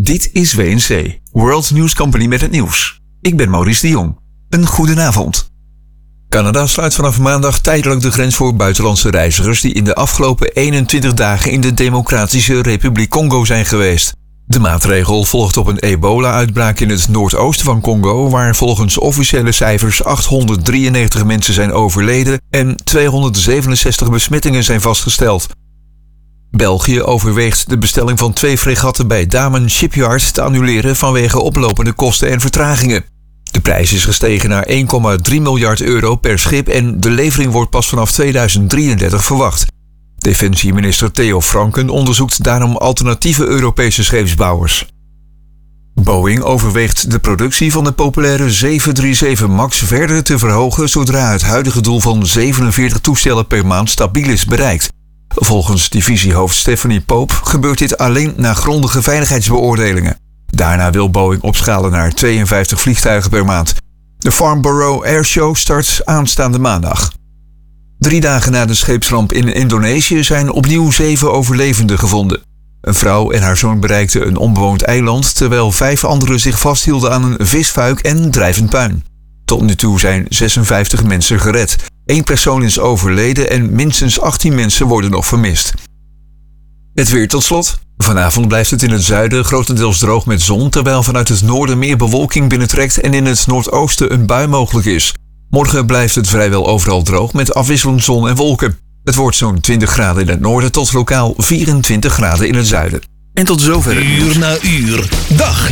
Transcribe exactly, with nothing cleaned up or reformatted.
Dit is W N C, World News Company met het nieuws. Ik ben Maurice de Jong. Een goedenavond. Canada sluit vanaf maandag tijdelijk de grens voor buitenlandse reizigers die in de afgelopen eenentwintig dagen in de Democratische Republiek Congo zijn geweest. De maatregel volgt op een ebola-uitbraak in het noordoosten van Congo, waar volgens officiële cijfers achthonderddrieënnegentig mensen zijn overleden en tweehonderdzevenenzestig besmettingen zijn vastgesteld. België overweegt de bestelling van twee fregatten bij Damen Shipyard te annuleren vanwege oplopende kosten en vertragingen. De prijs is gestegen naar één komma drie miljard euro per schip en de levering wordt pas vanaf tweeduizend drieëndertig verwacht. Defensieminister Theo Franken onderzoekt daarom alternatieve Europese scheepsbouwers. Boeing overweegt de productie van de populaire zeven drie zeven MAX verder te verhogen zodra het huidige doel van zevenenveertig toestellen per maand stabiel is bereikt. Volgens divisiehoofd Stephanie Pope gebeurt dit alleen na grondige veiligheidsbeoordelingen. Daarna wil Boeing opschalen naar tweeënvijftig vliegtuigen per maand. De Farnborough Airshow start aanstaande maandag. Drie dagen na de scheepsramp in Indonesië zijn opnieuw zeven overlevenden gevonden. Een vrouw en haar zoon bereikten een onbewoond eiland, terwijl vijf anderen zich vasthielden aan een visfuik en drijvend puin. Tot nu toe zijn zesenvijftig mensen gered. Eén persoon is overleden en minstens achttien mensen worden nog vermist. Het weer tot slot. Vanavond blijft het in het zuiden grotendeels droog met zon, terwijl vanuit het noorden meer bewolking binnentrekt en in het noordoosten een bui mogelijk is. Morgen blijft het vrijwel overal droog met afwisselend zon en wolken. Het wordt zo'n twintig graden in het noorden tot lokaal vierentwintig graden in het zuiden. En tot zover. Uur na uur, dag